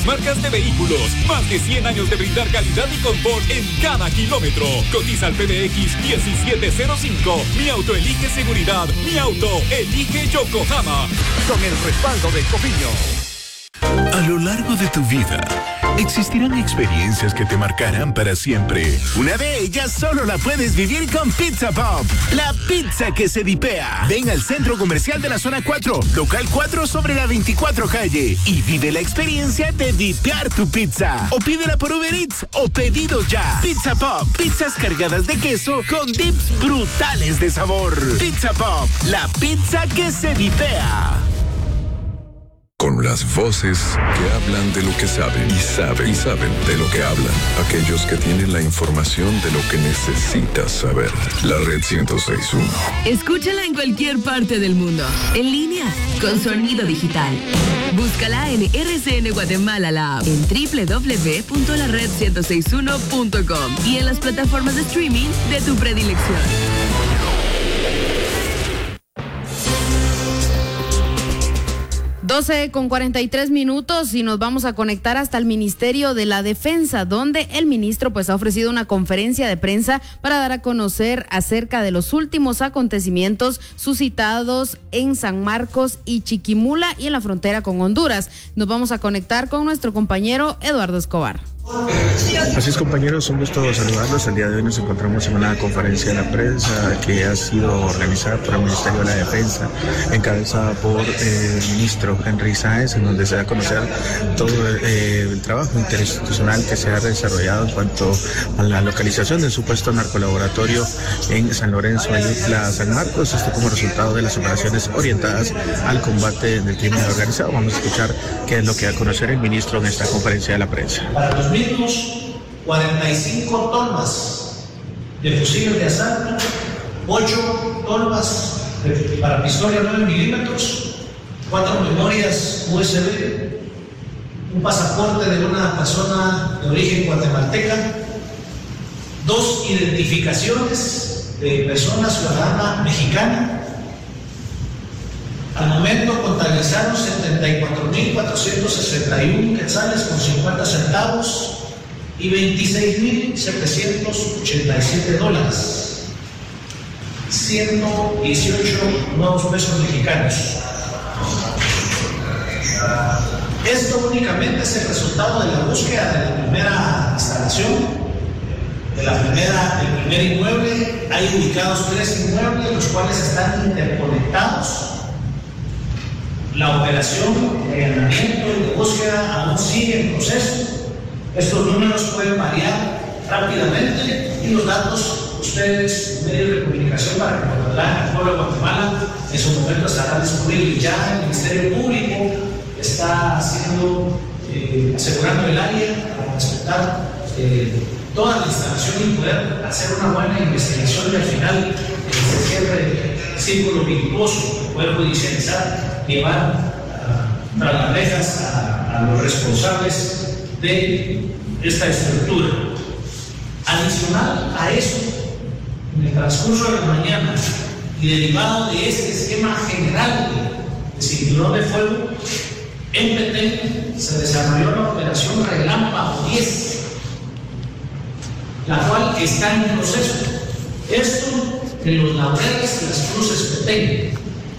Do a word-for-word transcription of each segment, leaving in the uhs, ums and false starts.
Marcas de vehículos, más de cien años de brindar calidad y confort en cada kilómetro. Cotiza al P B X diecisiete cero cinco. Mi auto elige seguridad. Mi auto elige Yokohama. Con el respaldo de Cofiño. A lo largo de tu vida, existirán experiencias que te marcarán para siempre. Una de ellas solo la puedes vivir con Pizza Pop, la pizza que se dipea. Ven al Centro Comercial de la Zona cuatro, local cuatro sobre la veinticuatro calle y vive la experiencia de dipear tu pizza. O pídela por Uber Eats o pedido ya. Pizza Pop, pizzas cargadas de queso con dips brutales de sabor. Pizza Pop, la pizza que se dipea. Con las voces que hablan de lo que saben y saben y saben de lo que hablan. Aquellos que tienen la información de lo que necesitas saber. La Red ciento seis punto uno. Escúchala en cualquier parte del mundo. En línea, con sonido digital. Búscala en R C N Guatemala la app, en doble u doble u doble u punto la red ciento sesenta y uno punto com y en las plataformas de streaming de tu predilección. doce con cuarenta y tres minutos y nos vamos a conectar hasta el Ministerio de la Defensa, donde el ministro pues ha ofrecido una conferencia de prensa para dar a conocer acerca de los últimos acontecimientos suscitados en San Marcos y Chiquimula y en la frontera con Honduras. Nos vamos a conectar con nuestro compañero Eduardo Escobar. Así es, compañeros, un gusto saludarlos. El día de hoy nos encontramos en una conferencia de la prensa que ha sido organizada por el Ministerio de la Defensa, encabezada por eh, el ministro Henry Sáenz, en donde se da a conocer todo eh, el trabajo interinstitucional que se ha desarrollado en cuanto a la localización del supuesto narcolaboratorio en San Lorenzo y Isla San Marcos, esto como resultado de las operaciones orientadas al combate del crimen organizado. Vamos a escuchar qué es lo que da a conocer el ministro en esta conferencia de la prensa. Mismos, cuarenta y cinco tolvas de fusiles de asalto, ocho tolvas de, para pistola nueve milímetros, cuatro memorias U S B, un pasaporte de una persona de origen guatemalteca, dos identificaciones de persona ciudadana mexicana. Al momento contabilizaron setenta y cuatro mil cuatrocientos sesenta y uno quetzales con cincuenta centavos y veintiséis mil setecientos ochenta y siete dólares, ciento dieciocho nuevos pesos mexicanos. Esto únicamente es el resultado de la búsqueda de la primera instalación, de la primera, del primer inmueble. Hay ubicados tres inmuebles, los cuales están interconectados. La operación de allanamiento y de búsqueda aún sigue en proceso. Estos números pueden variar rápidamente y los datos, ustedes, medios de comunicación, para que controlar el pueblo de Guatemala, en su momento estarán disponibles. Ya el Ministerio Público está haciendo, eh, asegurando el área para respetar eh, toda la instalación y poder hacer una buena investigación y al final eh, se cierre el círculo virtuoso, poder judicializar, llevar uh, tras las rejas a, a los responsables de esta estructura. Adicional a eso, en el transcurso de la mañana y derivado de este esquema general de cinturón de fuego, en Petén se desarrolló la operación Relámpago diez, la cual está en proceso. Esto en los Laureles y las Cruces Petén.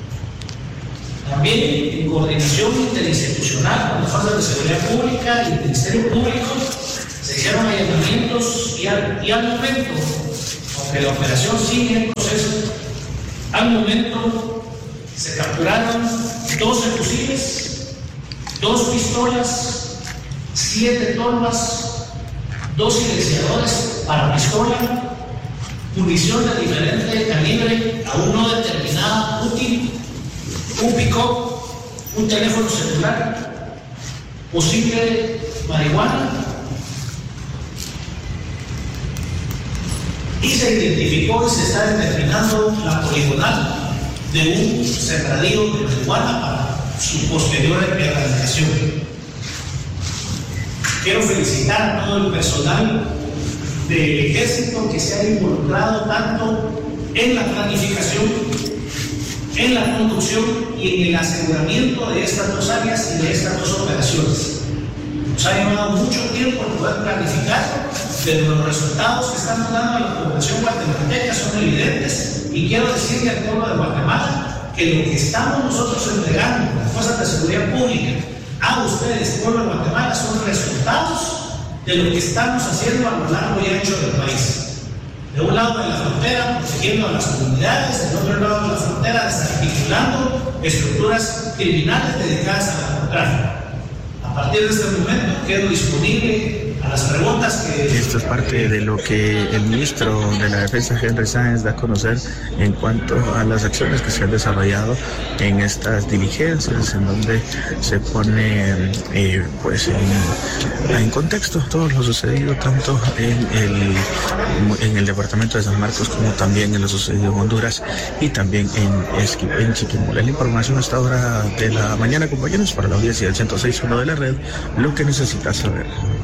También en coordinación interinstitucional con las fuerzas de seguridad pública y el Ministerio Público se hicieron allanamientos y al, y al momento, aunque la operación sigue en proceso, al momento se capturaron doce fusiles, dos pistolas, siete tolvas, dos silenciadores para pistola, munición de diferente calibre aún no determinada útil, un pick-up, un teléfono celular, posible marihuana, y se identificó y se está determinando la poligonal de un sembradío de marihuana para su posterior erradicación. Quiero felicitar a todo el personal del ejército que se ha involucrado tanto en la planificación, en la conducción y en el aseguramiento de estas dos áreas y de estas dos operaciones. Nos ha llevado mucho tiempo el poder planificarlo, pero los resultados que estamos dando a la población guatemalteca son evidentes y quiero decirle al pueblo de Guatemala que lo que estamos nosotros entregando con las fuerzas de seguridad pública a ustedes, pueblo de Guatemala, son resultados de lo que estamos haciendo a lo largo y ancho del país. De un lado de la frontera, protegiendo a las comunidades, del otro lado de la frontera, desarticulando estructuras criminales dedicadas al narcotráfico. A partir de este momento quedo disponible a las preguntas que... Esto es parte de lo que el ministro de la Defensa, Henry Sáenz, da a conocer en cuanto a las acciones que se han desarrollado en estas diligencias, en donde se pone eh, pues en, en contexto todo lo sucedido tanto en el, en el departamento de San Marcos como también en lo sucedido en Honduras y también en, Esqui, en Chiquimula. La información a esta hora de la mañana, compañeros, para la audiencia del ciento seis punto uno de la red, lo que necesitas saber.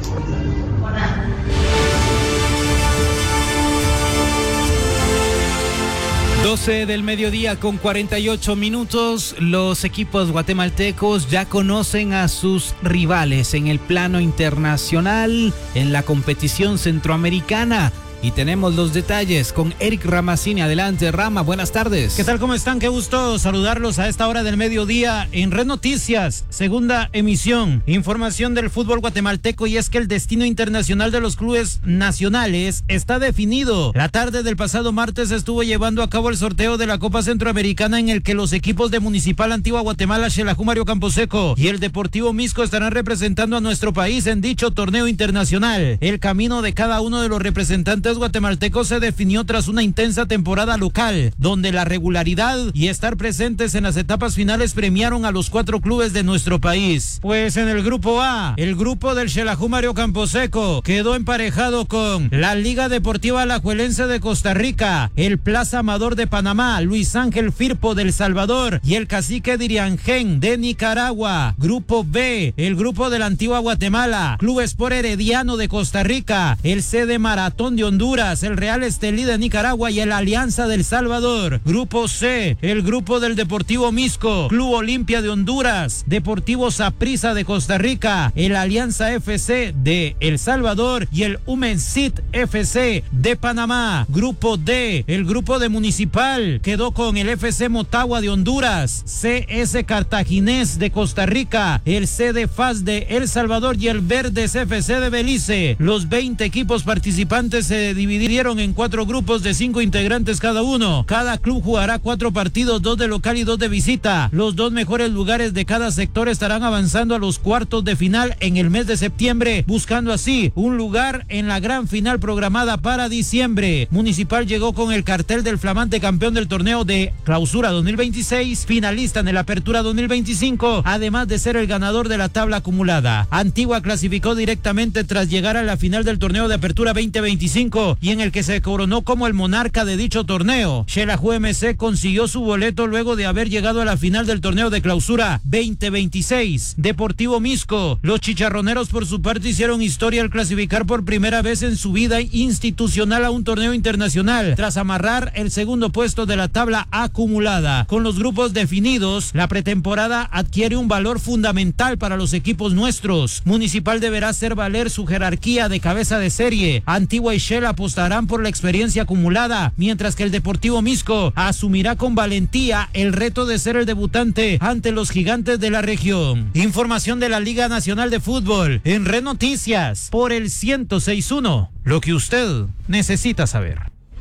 doce del mediodía con cuarenta y ocho minutos. Los equipos guatemaltecos ya conocen a sus rivales en el plano internacional en la competición centroamericana. Y tenemos los detalles con Eric Ramazzini. Adelante, Rama, buenas tardes. ¿Qué tal? ¿Cómo están? Qué gusto saludarlos a esta hora del mediodía en Red Noticias, segunda emisión. Información del fútbol guatemalteco, y es que el destino internacional de los clubes nacionales está definido. La tarde del pasado martes se estuvo llevando a cabo el sorteo de la Copa Centroamericana, en el que los equipos de Municipal Antigua Guatemala, Xelajú Mario Camposeco y el Deportivo Misco estarán representando a nuestro país en dicho torneo internacional. El camino de cada uno de los representantes guatemaltecos se definió tras una intensa temporada local, donde la regularidad y estar presentes en las etapas finales premiaron a los cuatro clubes de nuestro país. Pues en el grupo A, el grupo del Xelajú Mario Camposeco quedó emparejado con la Liga Deportiva Alajuelense de Costa Rica, el Plaza Amador de Panamá, Luis Ángel Firpo del Salvador y el Cacique Diriangén de Nicaragua. Grupo B, el grupo de la Antigua Guatemala, Club Sport Herediano de Costa Rica, el C D Maratón de Honduras, el Real Estelí de Nicaragua y el Alianza del Salvador. Grupo C, el grupo del Deportivo Misco, Club Olimpia de Honduras, Deportivo Saprissa de Costa Rica, el Alianza F C de El Salvador y el Umencit F C de Panamá. Grupo D, el grupo de Municipal quedó con el F C Motagua de Honduras, C S Cartaginés de Costa Rica, el C D F A S de El Salvador y el Verdes F C de Belice. Los veinte equipos participantes se dividieron en cuatro grupos de cinco integrantes cada uno. Cada club jugará cuatro partidos, dos de local y dos de visita. Los dos mejores lugares de cada sector estarán avanzando a los cuartos de final en el mes de septiembre, buscando así un lugar en la gran final programada para diciembre. Municipal llegó con el cartel del flamante campeón del torneo de Clausura dos mil veintiséis, finalista en el Apertura dos mil veinticinco, además de ser el ganador de la tabla acumulada. Antigua clasificó directamente tras llegar a la final del torneo de Apertura veinte veinticinco, y en el que se coronó como el monarca de dicho torneo. Xelajú M C consiguió su boleto luego de haber llegado a la final del torneo de Clausura veinte veintiséis. Deportivo Misco, los chicharroneros por su parte hicieron historia al clasificar por primera vez en su vida institucional a un torneo internacional, tras amarrar el segundo puesto de la tabla acumulada. Con los grupos definidos, la pretemporada adquiere un valor fundamental para los equipos nuestros. Municipal deberá hacer valer su jerarquía de cabeza de serie. Antigua y Xela apostarán por la experiencia acumulada, mientras que el Deportivo Misco asumirá con valentía el reto de ser el debutante ante los gigantes de la región. Información de la Liga Nacional de Fútbol en Red Noticias por el ciento seis punto uno, lo que usted necesita saber.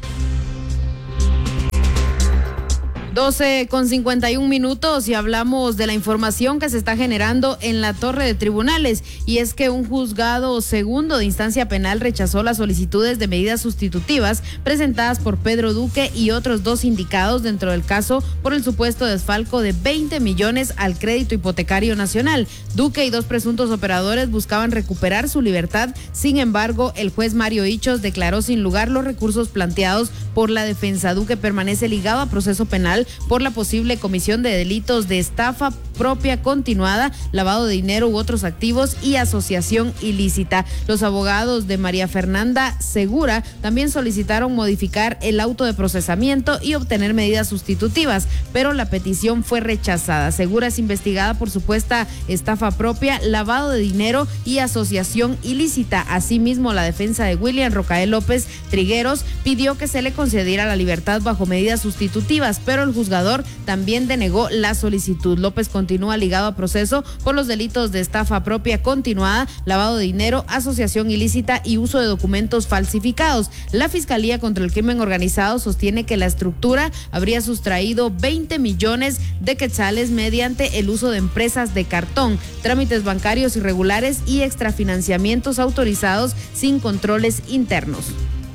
doce con cincuenta y un minutos y hablamos de la información que se está generando en la torre de tribunales, y es que un juzgado segundo de instancia penal rechazó las solicitudes de medidas sustitutivas presentadas por Pedro Duque y otros dos indicados dentro del caso por el supuesto desfalco de veinte millones al crédito hipotecario nacional. Duque y dos presuntos operadores buscaban recuperar su libertad. Sin embargo, el juez Mario Hichos declaró sin lugar los recursos planteados por la defensa. Duque permanece ligado a proceso penal por la posible comisión de delitos de estafa propia continuada, lavado de dinero u otros activos y asociación ilícita. Los abogados de María Fernanda Segura también solicitaron modificar el auto de procesamiento y obtener medidas sustitutivas, pero la petición fue rechazada. Segura es investigada por supuesta estafa propia, lavado de dinero y asociación ilícita. Asimismo, la defensa de William Rocael López Trigueros pidió que se le concediera la libertad bajo medidas sustitutivas, pero el juzgador también denegó la solicitud. López continúa ligado a proceso por los delitos de estafa propia continuada, lavado de dinero, asociación ilícita y uso de documentos falsificados. La Fiscalía contra el Crimen Organizado sostiene que la estructura habría sustraído veinte millones de quetzales mediante el uso de empresas de cartón, trámites bancarios irregulares y extrafinanciamientos autorizados sin controles internos.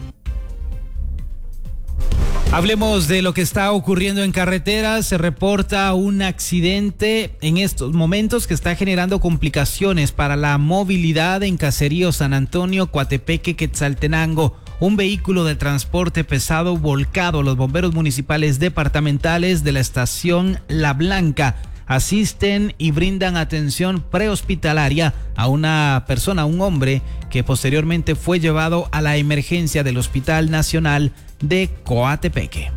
Hablemos de lo que está ocurriendo en carreteras. Se reporta un accidente en estos momentos que está generando complicaciones para la movilidad en Caserío San Antonio, Coatepeque, Quetzaltenango. Un vehículo de transporte pesado volcado. Los bomberos municipales departamentales de la estación La Blanca asisten y brindan atención prehospitalaria a una persona, un hombre, que posteriormente fue llevado a la emergencia del Hospital Nacional de Coatepeque.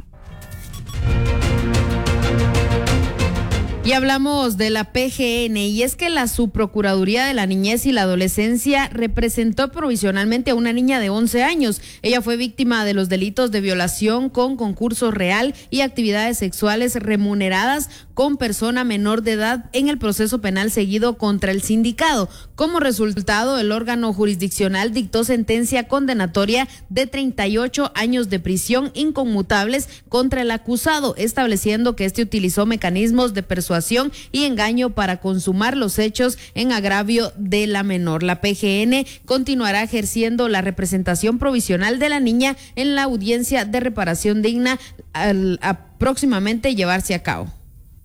Y hablamos de la P G N, y es que la Subprocuraduría de la Niñez y la Adolescencia representó provisionalmente a una niña de once años. Ella fue víctima de los delitos de violación con concurso real y actividades sexuales remuneradas con persona menor de edad en el proceso penal seguido contra el sindicado. Como resultado, el órgano jurisdiccional dictó sentencia condenatoria de treinta y ocho años de prisión inconmutables contra el acusado, estableciendo que este utilizó mecanismos de persuasión y engaño para consumar los hechos en agravio de la menor. La P G N continuará ejerciendo la representación provisional de la niña en la audiencia de reparación digna al, a próximamente llevarse a cabo.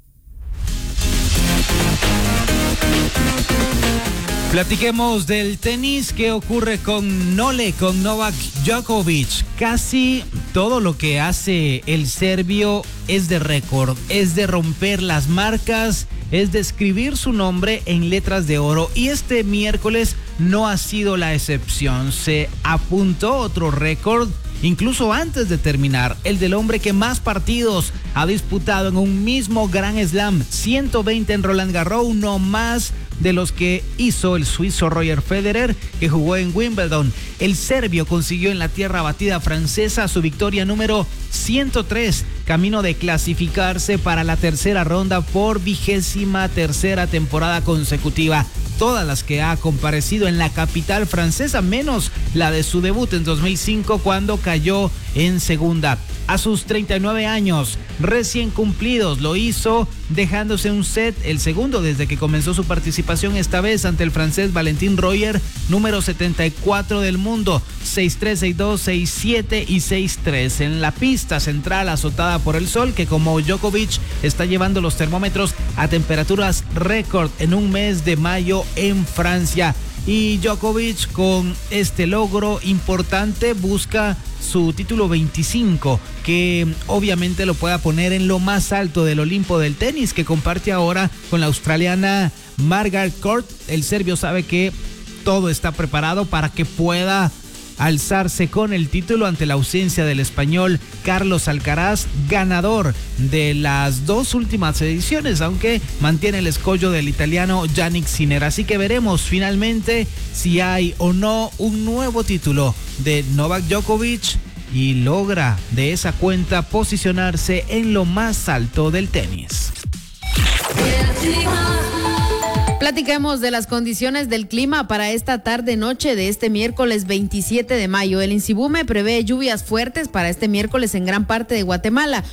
Platiquemos del tenis. ¿Qué ocurre con Nole, con Novak Djokovic? Casi todo lo que hace el serbio es de récord, es de romper las marcas, es de escribir su nombre en letras de oro, y este miércoles no ha sido la excepción. Se apuntó otro récord incluso antes de terminar, el del hombre que más partidos ha disputado en un mismo Grand Slam, ciento veinte en Roland Garros, uno más de los que hizo el suizo Roger Federer, que jugó en Wimbledon. El serbio consiguió en la tierra batida francesa su victoria número ciento tres, camino de clasificarse para la tercera ronda por vigésima tercera temporada consecutiva. Todas las que ha comparecido en la capital francesa, menos la de su debut en dos mil cinco cuando cayó en segunda. A sus treinta y nueve años recién cumplidos, lo hizo dejándose un set, el segundo desde que comenzó su participación, esta vez ante el francés Valentin Royer, número setenta y cuatro del mundo, seis tres, seis dos, seis siete y seis tres. En la pista central azotada por el sol, que como Djokovic está llevando los termómetros a temperaturas récord en un mes de mayo en Francia. Y Djokovic, con este logro importante, busca su título veinticinco, que obviamente lo pueda poner en lo más alto del Olimpo del tenis, que comparte ahora con la australiana Margaret Court. El serbio sabe que todo está preparado para que pueda alzarse con el título ante la ausencia del español Carlos Alcaraz, ganador de las dos últimas ediciones, aunque mantiene el escollo del italiano Jannik Sinner. Así que veremos finalmente si hay o no un nuevo título de Novak Djokovic y logra de esa cuenta posicionarse en lo más alto del tenis. Platicamos de las condiciones del clima para esta tarde-noche de este miércoles veintisiete de mayo. El INSIBUME prevé lluvias fuertes para este miércoles en gran parte de Guatemala.